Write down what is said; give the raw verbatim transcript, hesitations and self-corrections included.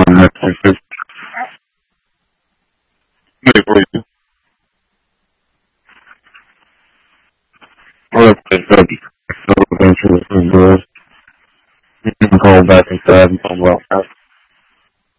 Wait, wait. Well, if they said so eventually it was good. You can call back and say I'm well.